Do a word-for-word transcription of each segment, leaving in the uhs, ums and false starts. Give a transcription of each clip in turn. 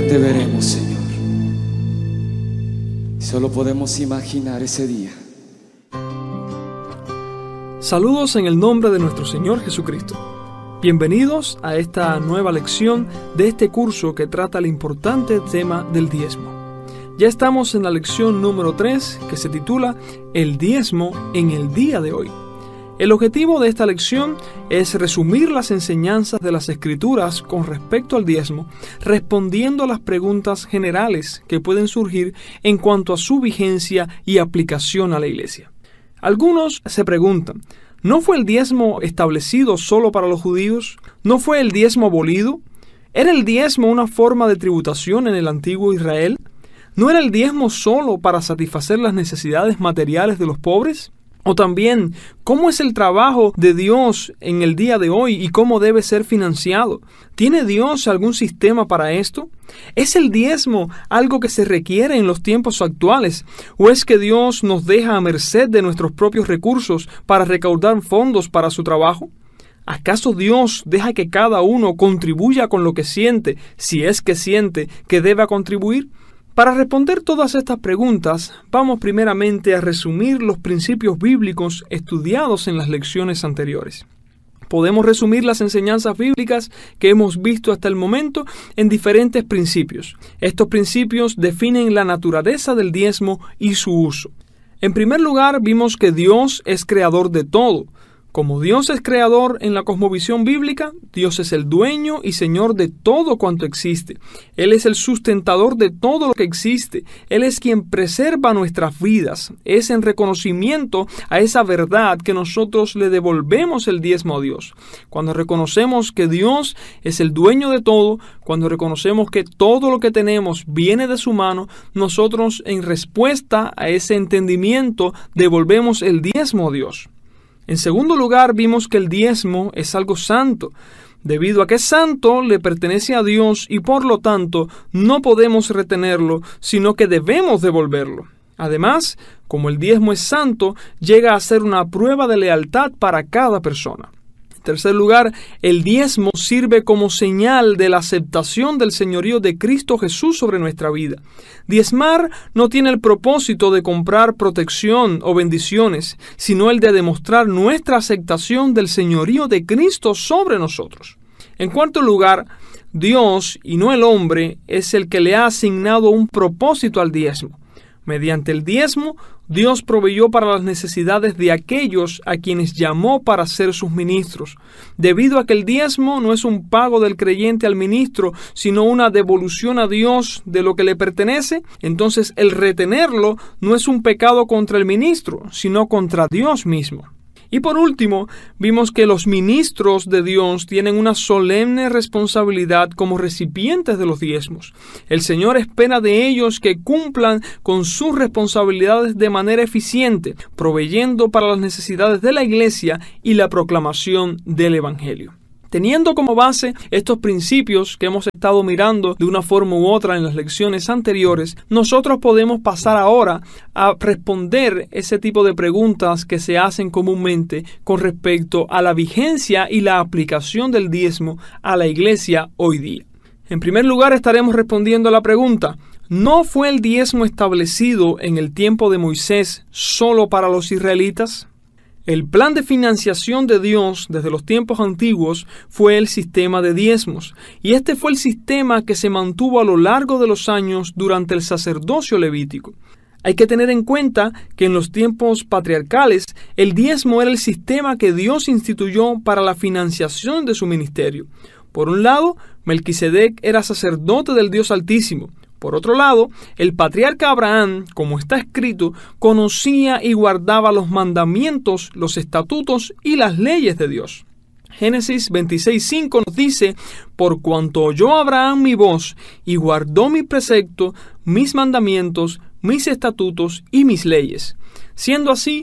día te veremos, Señor. Solo podemos imaginar ese día. Saludos en el nombre de nuestro Señor Jesucristo. Bienvenidos a esta nueva lección de este curso que trata el importante tema del diezmo. Ya estamos en la lección número tres, que se titula El diezmo en el día de hoy. El objetivo de esta lección es resumir las enseñanzas de las Escrituras con respecto al diezmo, respondiendo a las preguntas generales que pueden surgir en cuanto a su vigencia y aplicación a la iglesia. Algunos se preguntan, ¿no fue el diezmo establecido solo para los judíos? ¿No fue el diezmo abolido? ¿Era el diezmo una forma de tributación en el antiguo Israel? ¿No era el diezmo solo para satisfacer las necesidades materiales de los pobres? O también, ¿cómo es el trabajo de Dios en el día de hoy y cómo debe ser financiado? ¿Tiene Dios algún sistema para esto? ¿Es el diezmo algo que se requiere en los tiempos actuales? ¿O es que Dios nos deja a merced de nuestros propios recursos para recaudar fondos para su trabajo? ¿Acaso Dios deja que cada uno contribuya con lo que siente, si es que siente que deba contribuir? Para responder todas estas preguntas, vamos primeramente a resumir los principios bíblicos estudiados en las lecciones anteriores. Podemos resumir las enseñanzas bíblicas que hemos visto hasta el momento en diferentes principios. Estos principios definen la naturaleza del diezmo y su uso. En primer lugar, vimos que Dios es creador de todo. Como Dios es creador en la cosmovisión bíblica, Dios es el dueño y señor de todo cuanto existe. Él es el sustentador de todo lo que existe. Él es quien preserva nuestras vidas. Es en reconocimiento a esa verdad que nosotros le devolvemos el diezmo a Dios. Cuando reconocemos que Dios es el dueño de todo, cuando reconocemos que todo lo que tenemos viene de su mano, nosotros en respuesta a ese entendimiento devolvemos el diezmo a Dios. En segundo lugar, vimos que el diezmo es algo santo. Debido a que es santo, le pertenece a Dios y por lo tanto no podemos retenerlo, sino que debemos devolverlo. Además, como el diezmo es santo, llega a ser una prueba de lealtad para cada persona. En tercer lugar, el diezmo sirve como señal de la aceptación del señorío de Cristo Jesús sobre nuestra vida. Diezmar no tiene el propósito de comprar protección o bendiciones, sino el de demostrar nuestra aceptación del señorío de Cristo sobre nosotros. En cuarto lugar, Dios, y no el hombre, es el que le ha asignado un propósito al diezmo. Mediante el diezmo, Dios proveyó para las necesidades de aquellos a quienes llamó para ser sus ministros. Debido a que el diezmo no es un pago del creyente al ministro, sino una devolución a Dios de lo que le pertenece, entonces el retenerlo no es un pecado contra el ministro, sino contra Dios mismo. Y por último, vimos que los ministros de Dios tienen una solemne responsabilidad como recipientes de los diezmos. El Señor espera de ellos que cumplan con sus responsabilidades de manera eficiente, proveyendo para las necesidades de la iglesia y la proclamación del Evangelio. Teniendo como base estos principios que hemos estado mirando de una forma u otra en las lecciones anteriores, nosotros podemos pasar ahora a responder ese tipo de preguntas que se hacen comúnmente con respecto a la vigencia y la aplicación del diezmo a la iglesia hoy día. En primer lugar, estaremos respondiendo a la pregunta: ¿no fue el diezmo establecido en el tiempo de Moisés solo para los israelitas? El plan de financiación de Dios desde los tiempos antiguos fue el sistema de diezmos, y este fue el sistema que se mantuvo a lo largo de los años durante el sacerdocio levítico. Hay que tener en cuenta que en los tiempos patriarcales el diezmo era el sistema que Dios instituyó para la financiación de su ministerio. Por un lado, Melquisedec era sacerdote del Dios Altísimo. Por otro lado, el patriarca Abraham, como está escrito, conocía y guardaba los mandamientos, los estatutos y las leyes de Dios. Génesis veintiséis cinco nos dice: por cuanto oyó Abraham mi voz y guardó mi precepto, mis mandamientos, mis estatutos y mis leyes. Siendo así,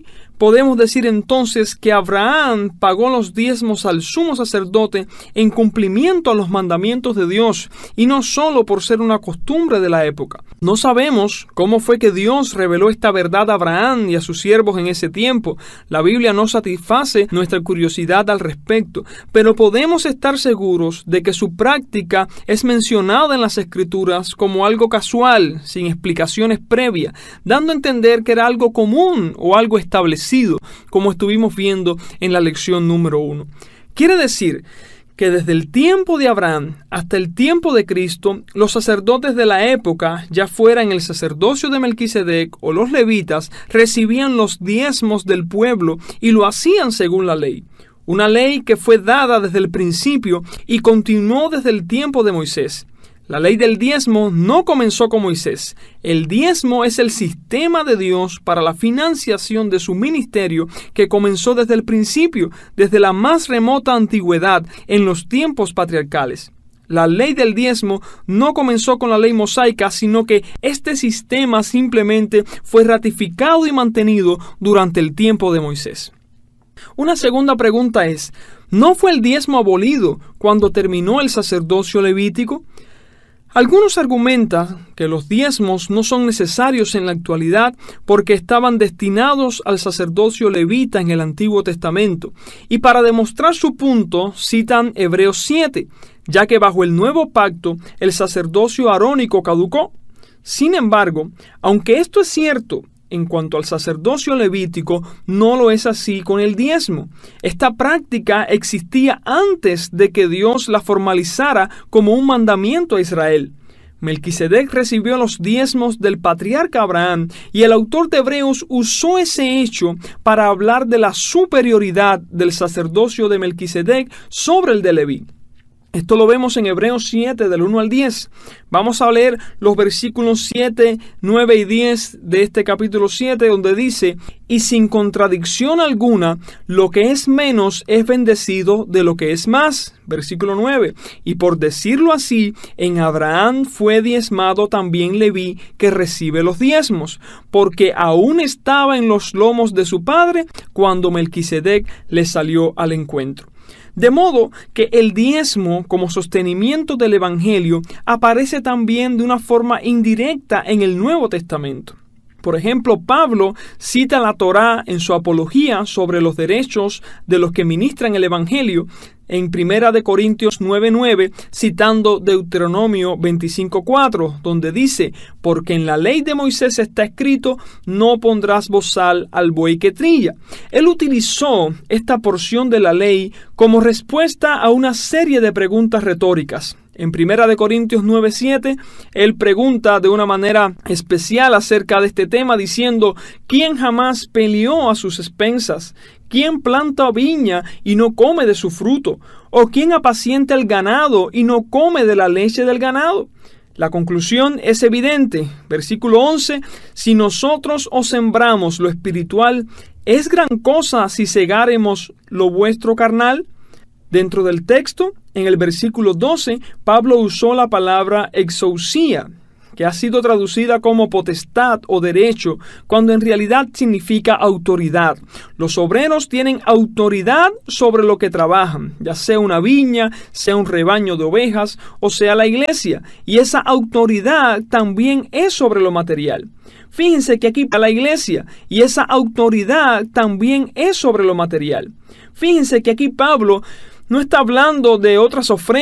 podemos decir entonces que Abraham pagó los diezmos al sumo sacerdote en cumplimiento a los mandamientos de Dios y no solo por ser una costumbre de la época. No sabemos cómo fue que Dios reveló esta verdad a Abraham y a sus siervos en ese tiempo. La Biblia no satisface nuestra curiosidad al respecto, pero podemos estar seguros de que su práctica es mencionada en las Escrituras como algo casual, sin explicaciones previas, dando a entender que era algo común o algo establecido, como estuvimos viendo en la lección número uno. Quiere decir que desde el tiempo de Abraham hasta el tiempo de Cristo, los sacerdotes de la época, ya fuera en el sacerdocio de Melquisedec o los levitas, recibían los diezmos del pueblo y lo hacían según la ley. Una ley que fue dada desde el principio y continuó desde el tiempo de Moisés. La ley del diezmo no comenzó con Moisés. El diezmo es el sistema de Dios para la financiación de su ministerio que comenzó desde el principio, desde la más remota antigüedad, en los tiempos patriarcales. La ley del diezmo no comenzó con la ley mosaica, sino que este sistema simplemente fue ratificado y mantenido durante el tiempo de Moisés. Una segunda pregunta es, ¿no fue el diezmo abolido cuando terminó el sacerdocio levítico? Algunos argumentan que los diezmos no son necesarios en la actualidad porque estaban destinados al sacerdocio levita en el Antiguo Testamento, y para demostrar su punto citan Hebreos siete, ya que bajo el nuevo pacto el sacerdocio arónico caducó. Sin embargo, aunque esto es cierto en cuanto al sacerdocio levítico, no lo es así con el diezmo. Esta práctica existía antes de que Dios la formalizara como un mandamiento a Israel. Melquisedec recibió los diezmos del patriarca Abraham y el autor de Hebreos usó ese hecho para hablar de la superioridad del sacerdocio de Melquisedec sobre el de Leví. Esto lo vemos en Hebreos siete, del uno al diez. Vamos a leer los versículos siete, nueve y diez de este capítulo siete, donde dice: y sin contradicción alguna, lo que es menos es bendecido de lo que es más. Versículo nueve. Y por decirlo así, en Abraham fue diezmado también Leví, que recibe los diezmos, porque aún estaba en los lomos de su padre cuando Melquisedec le salió al encuentro. De modo que el diezmo como sostenimiento del Evangelio aparece también de una forma indirecta en el Nuevo Testamento. Por ejemplo, Pablo cita la Torá en su apología sobre los derechos de los que ministran el Evangelio en Primera de Corintios nueve nueve, citando Deuteronomio veinticinco cuatro, donde dice: porque en la ley de Moisés está escrito, no pondrás bozal al buey que trilla. Él utilizó esta porción de la ley como respuesta a una serie de preguntas retóricas. En Primera de Corintios nueve siete, él pregunta de una manera especial acerca de este tema, diciendo: ¿quién jamás peleó a sus expensas? ¿Quién planta viña y no come de su fruto? ¿O quién apacienta el ganado y no come de la leche del ganado? La conclusión es evidente. Versículo once, si nosotros os sembramos lo espiritual, ¿es gran cosa si segáremos lo vuestro carnal? Dentro del texto, en el versículo doce, Pablo usó la palabra exousia, que ha sido traducida como potestad o derecho, cuando en realidad significa autoridad. Los obreros tienen autoridad sobre lo que trabajan, ya sea una viña, sea un rebaño de ovejas, o sea la iglesia, y esa autoridad también es sobre lo material. Fíjense que aquí la iglesia, y esa autoridad también es sobre lo material. Fíjense que aquí Pablo no está hablando de otras ofrendas